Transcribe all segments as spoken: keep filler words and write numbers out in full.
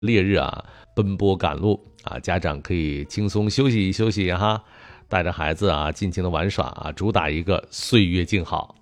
烈日啊，奔波赶路啊，家长可以轻松休息休息哈，带着孩子啊尽情的玩耍啊，主打一个岁月静好。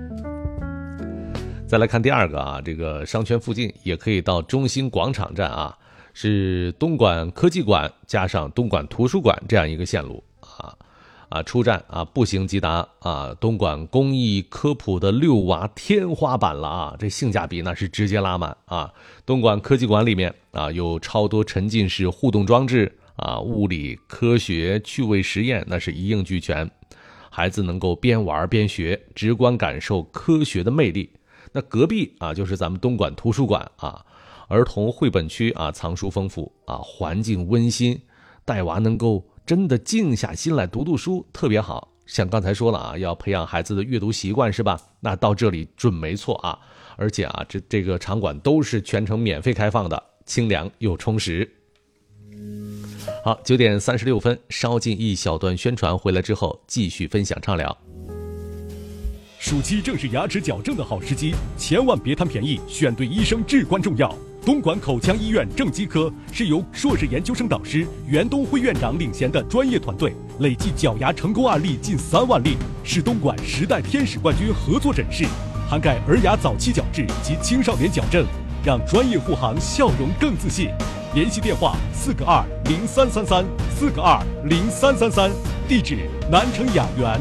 再来看第二个啊，这个商圈附近也可以到中心广场站啊，是东莞科技馆加上东莞图书馆这样一个线路啊啊，出站啊步行即达啊，东莞工艺科普的六娃天花板了啊，这性价比那是直接拉满啊。东莞科技馆里面啊有超多沉浸式互动装置啊，物理科学趣味实验那是一应俱全，孩子能够边玩边学，直观感受科学的魅力。那隔壁啊就是咱们东莞图书馆啊，儿童绘本区啊，藏书丰富啊，环境温馨，带娃能够真的静下心来读读书，特别好。像刚才说了啊，要培养孩子的阅读习惯是吧？那到这里准没错啊，而且啊，这这个场馆都是全程免费开放的，清凉又充实。好，九点三十六分，稍进一小段宣传，回来之后继续分享畅聊。 暑期正是牙齿矫正的好时机，千万别贪便宜，选对医生至关重要。东莞口腔医院正畸科是由硕士研究生导师袁东辉院长领衔的专业团队，累计矫牙成功案例近三万例，是东莞十代天使冠军合作诊室，涵盖儿牙早期矫治及青少年矫正，让专业护航笑容更自信。联系电话四个二零三三三四个二零三三三，地址南城雅园。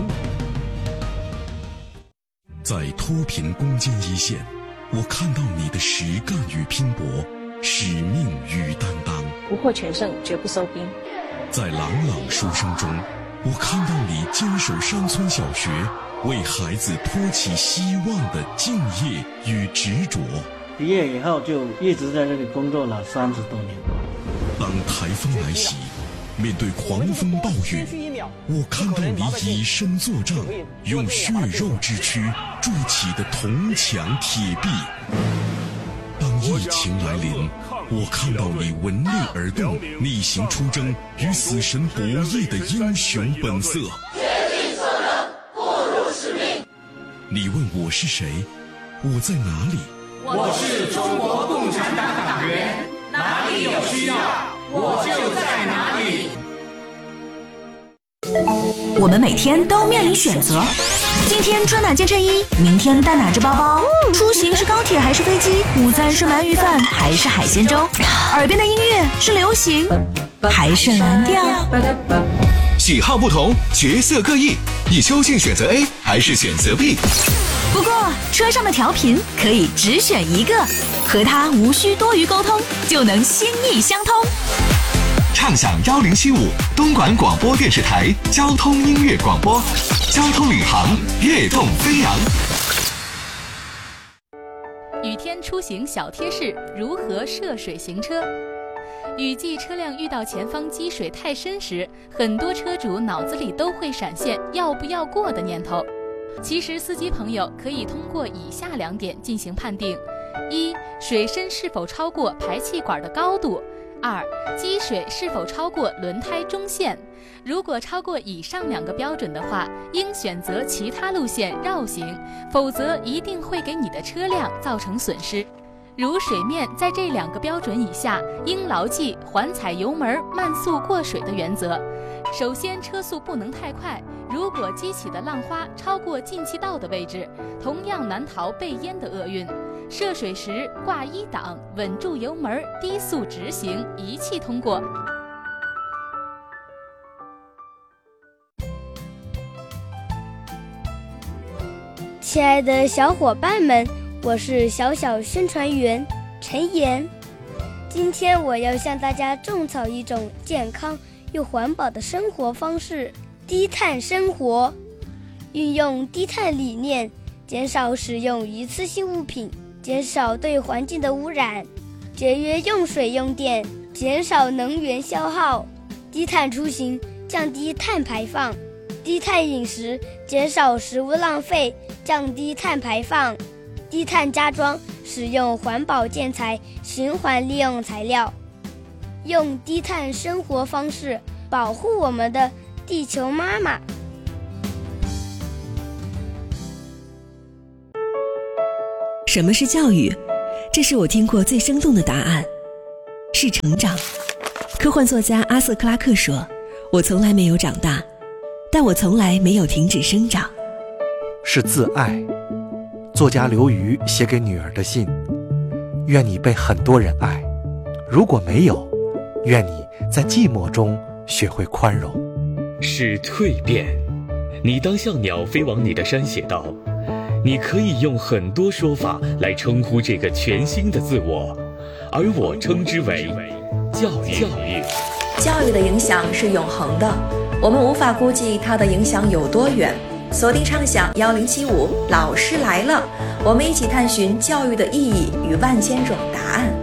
在脱贫攻坚一线，我看到你的实干与拼搏，使命与担当。 不获全胜，绝不收兵。 在朗朗书声中，我看到你坚守山村小学，为孩子托起希望的敬业与执着。 毕业以后就一直在这里工作了三十多年。 当台风来袭，面对狂风暴雨，我看到你以身作仗，用血肉之躯筑起的铜墙铁壁。当疫情来临，我看到你闻令而动，逆行出征，与死神博弈的英雄本色。 竭尽所能，不辱使命。 你问我是谁？我在哪里？ 我是中国共产党党员，哪里有需要，我就在哪里。 我们每天都面临选择，今天穿哪件衬衣，明天带哪只包包，出行是高铁还是飞机，午餐是鳗鱼饭还是海鲜粥，耳边的音乐是流行还是蓝调。 喜好不同，角色各异，你究竟选择 A 还是选择 B？ 不过车上的调频可以只选一个，和它无需多余沟通，就能心意相通。 畅享幺零七五东莞广播电视台交通音乐广播，交通领航，跃动飞扬。 雨天出行小贴士：如何涉水行车？雨季车辆遇到前方积水太深时，很多车主脑子里都会闪现要不要过的念头。其实司机朋友可以通过以下两点进行判定：一、水深是否超过排气管的高度；二、积水是否超过轮胎中线。如果超过以上两个标准的话，应选择其他路线绕行，否则一定会给你的车辆造成损失。如水面在这两个标准以下，应牢记缓踩油门慢速过水的原则。首先，车速不能太快，如果激起的浪花超过进气道的位置，同样难逃被淹的厄运。涉水时挂一档，稳住油门，低速直行，一气通过。 亲爱的小伙伴们，我是小小宣传员陈岩。今天我要向大家种草一种健康又环保的生活方式——低碳生活。运用低碳理念，减少使用一次性物品，减少对环境的污染，节约用水用电，减少能源消耗。低碳出行，降低碳排放；低碳饮食，减少食物浪费，降低碳排放；低碳家装，使用环保建材，循环利用材料。用低碳生活方式保护我们的地球妈妈。 什么是教育？这是我听过最生动的答案。 是成长。科幻作家阿瑟·克拉克说，我从来没有长大，但我从来没有停止生长。 是自爱。作家刘瑜写给女儿的信，愿你被很多人爱，如果没有，愿你在寂寞中学会宽容。 是蜕变。你当像鸟飞往你的山写道，你可以用很多说法来称呼这个全新的自我，而我称之为教育。教育教育的影响是永恒的，我们无法估计它的影响有多远。锁定畅想幺零七五，老师来了，我们一起探寻教育的意义与万千种答案。